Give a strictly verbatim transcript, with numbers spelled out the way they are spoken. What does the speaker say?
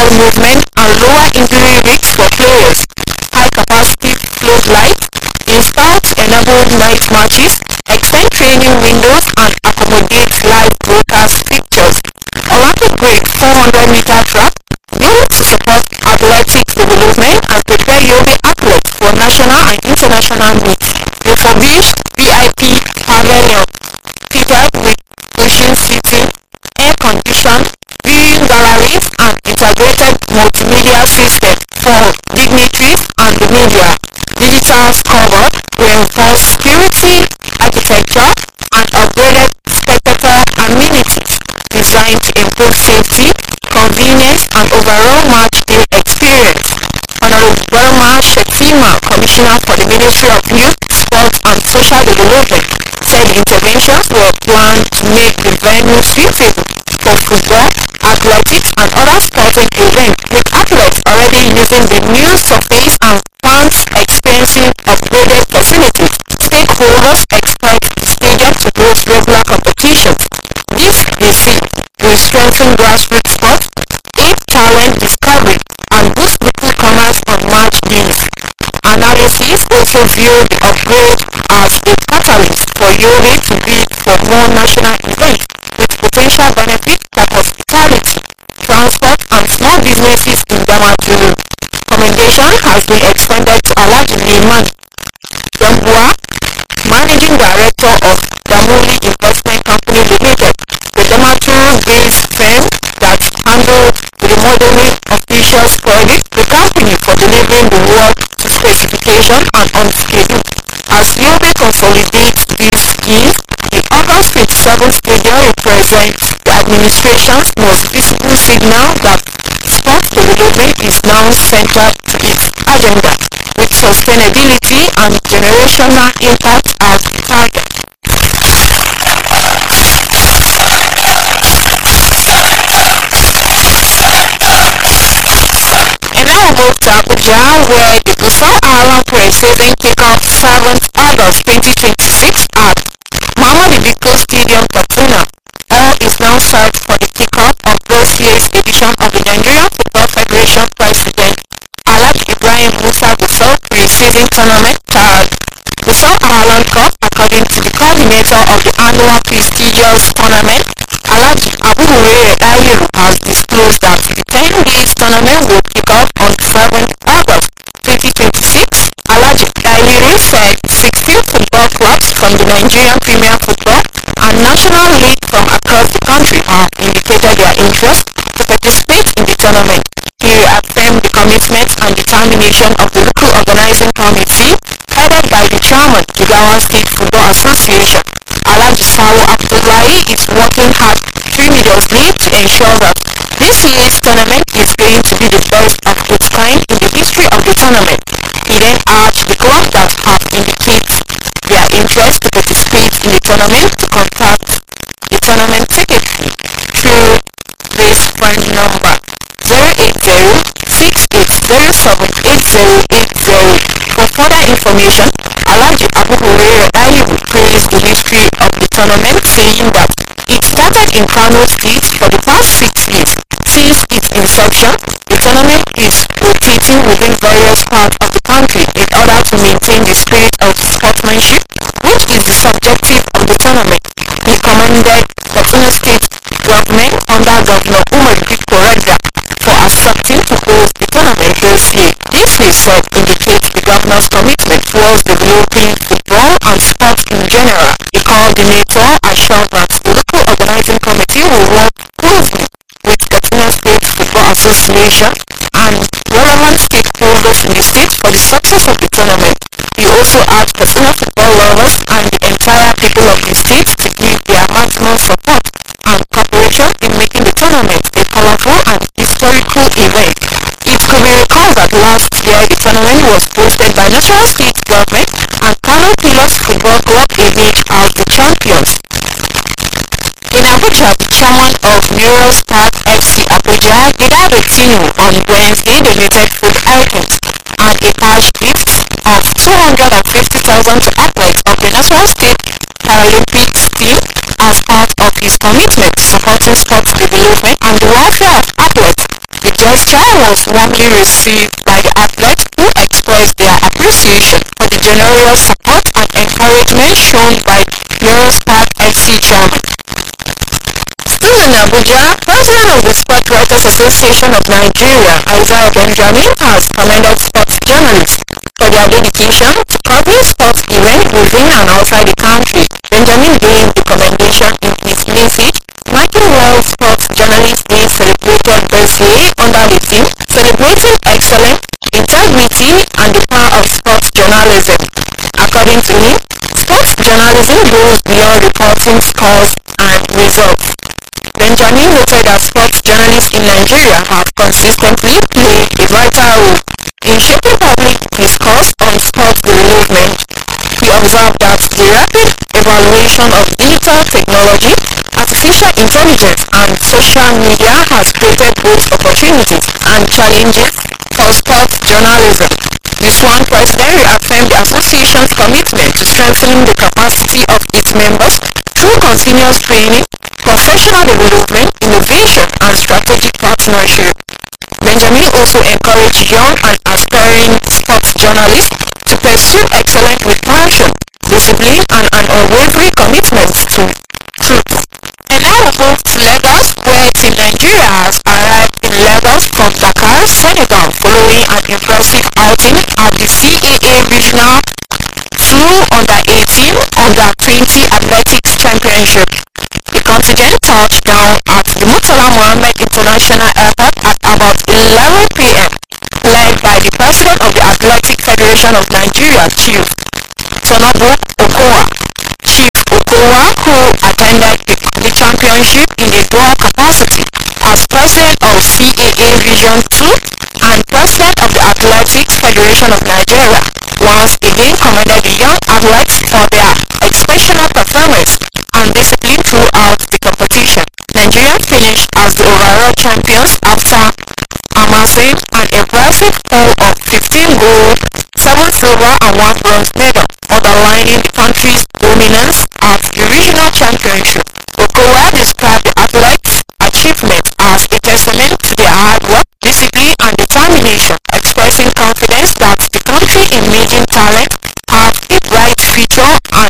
ball movement and lower injury risks for players. High-capacity floodlights installed to enable night matches, extend training windows and accommodate live broadcast fixtures. Olympic-grade four hundred meter track built to support athletics development and prepare Yobe athletes for national and international meets. Refurbished V I P pavilion fitted with cushion seating, air-conditioned viewing galleries and integrated multimedia system for dignitaries and the media. Digital scoreboard, reinforced security architecture and upgraded spectator amenities designed to improve safety, convenience and overall match day experience. Honorable Burma Shetima, Commissioner for the Ministry of Youth, Sports and Social Development, said interventions were planned to make the venue suitable for football, athletics and other sporting events, with athletes already using the new surface and fans experiencing upgraded facilities. Stakeholders expect the stadium to host regular competitions. This, they see, will strengthen grassroots sports, aid talent discovery and boost local commerce on match days. Analysis also view the upgrade as a catalyst for Yobe to bid for more national events with potential benefits for hospitality, transport and small businesses in Damaturu. Commendation has been extended to Alhaji Liman Dambuwa, Managing Director of Damuli Investment Company Limited, the Damaturu-based firm that handled the remodeling officials credit the company for delivering the work to specification and on schedule. As Yobe consolidates these schemes, the August twenty-seventh stadium represents the administration's most visible signal that sports development is now central to its agenda, with sustainability and generational impact as the target. And now we move to Abuja, where the Gusau Alam pre-season kickoff seventh August twenty twenty-six at Muhammadu Dikko Stadium, Katsina. All is now set for the kickoff of this year's edition of the Nigerian Football Federation President Alhaji Ibrahim Musa Gusau pre-season tournament called Gusau Alam Cup. According to the coordinator of the annual prestigious tournament, Alhaji Abu Hurairah Dahiru has disclosed that the ten days tournament will kick off on seventh August twenty twenty-six. Alhaji Dahiru said sixteen football clubs from the Nigerian Premier Football and National League from across the country have indicated their interest to participate in the tournament. He reaffirmed the commitment and determination of the local organizing committee headed by the chairman, Jigawa State Football Association. Alhaji Sawo Abdullahi is working hard tremendously to ensure that this year's tournament is going to be the best of its kind in the history of the tournament. He then urged the clubs that have indicated their interest to participate in the tournament to contact the tournament ticket through this phone number zero eight zero, six eight zero seven, eight zero eight zero. For further information, Alhaji Abu Hurairah Dahiru praised the history of the tournament, saying that it started in Kano State for the past six years. Since its inception, the tournament is rotating within various parts of the country in order to maintain the spirit of sportsmanship, which is the subjective of the tournament. He commended Katsina State government under Governor Umar Dikko Rega for accepting to host the tournament this year. This, he said, indicates the governor's commitment towards developing football and sports in general. The coordinator assured that the local organizing committee will work closely with Katsina State Football Association and relevant stakeholders in the state for the success of the tournament. He also asked Katsina football lovers and the entire people of the state to give their maximum support and cooperation in making the tournament a colorful and historical event. It could be recalled that last year the tournament was hosted by National State Government and Kano Pillars Football Club emerged as the champions. In Abuja, the chairman of Murals Park F C Abuja gathered a team on Wednesday donated food items and a cash gift of two hundred fifty thousand to athletes of the National State Paralympics team as part of his commitment to supporting sports development and the welfare of athletes. The gesture was warmly received by the athletes, who expressed their appreciation for the generous support and encouragement shown by Eurospark F C chairman. Still in Abuja, President of the Sport Writers Association of Nigeria, Isaiah Benjamin, has commended sports journalists for their dedication to covering sports events within and outside the country. Benjamin gave the commendation in his message marking World Sports Journalists Day celebrated birthday under the theme Celebrating Excellence, Integrity and the Power of Sports Journalism. According to him, sports journalism goes beyond reporting scores and results. Benjamin noted that sports journalists in Nigeria have consistently played a vital role in shaping public discourse on sports development. He observed that the rapid evaluation of digital technology, artificial intelligence and social media has created both opportunities and challenges for sports journalism. The SWAN president reaffirmed the association's commitment to strengthening the capacity of its members through continuous training, professional development, innovation and strategic partnership. Benjamin also encouraged young and aspiring sports journalists to pursue excellence with passion, discipline and an unwavering commitment to truth. And now we move to Lagos, where Team Nigeria has arrived in Lagos from Dakar, Senegal, following an impressive outing at the C A A Regional two under eighteen under twenty Athletics Championship. The contingent touched down at the Murtala Mohammed International Airport at about eleven p m, led by the President of the Athletic Federation of Nigeria, Chief Sonobu Okowa. Chief Okowa, who attended the, the championship in a dual capacity as President of C A A Region two and President of the Athletics Federation of Nigeria, once again commended the young athletes for their exceptional performance and discipline throughout the competition. Nigeria finished as the overall champions after amassing an impressive haul of fifteen gold, seven silver and one bronze